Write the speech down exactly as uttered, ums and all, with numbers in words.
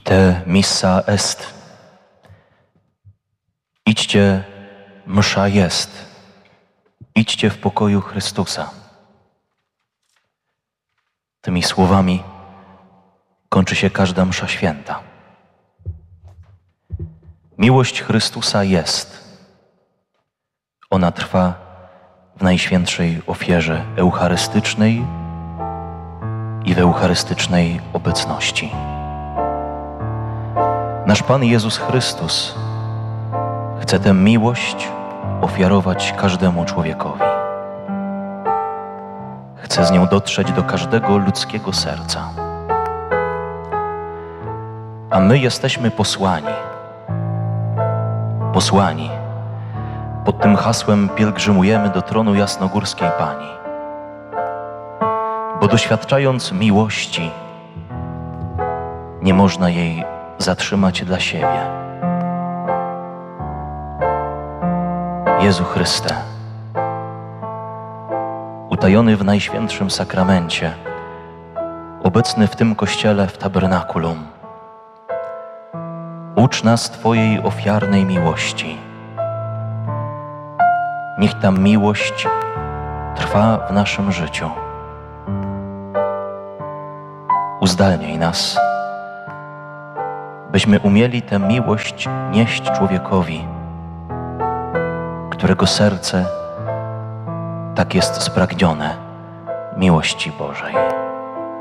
Ite missa est. Idźcie, msza jest. Idźcie w pokoju Chrystusa. Tymi słowami kończy się każda msza święta. Miłość Chrystusa jest. Ona trwa w najświętszej ofierze eucharystycznej i w eucharystycznej obecności. Nasz Pan Jezus Chrystus chce tę miłość ofiarować każdemu człowiekowi. Chce z nią dotrzeć do każdego ludzkiego serca. A my jesteśmy posłani. Posłani. Pod tym hasłem pielgrzymujemy do tronu Jasnogórskiej Pani. Bo doświadczając miłości, nie można jej zatrzymać dla siebie. Jezu Chryste, utajony w Najświętszym Sakramencie, obecny w tym Kościele w tabernakulum, ucz nas Twojej ofiarnej miłości. Niech ta miłość trwa w naszym życiu. Uzdalniaj nas, byśmy umieli tę miłość nieść człowiekowi, którego serce tak jest spragnione miłości Bożej.